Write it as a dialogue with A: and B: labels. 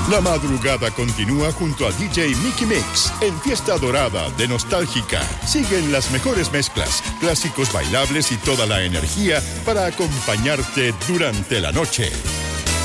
A: La madrugada continúa junto a DJ Mickey Mix en Fiesta Dorada de Nostálgica. Siguen las mejores mezclas, clásicos bailables y toda la energía para acompañarte durante la noche.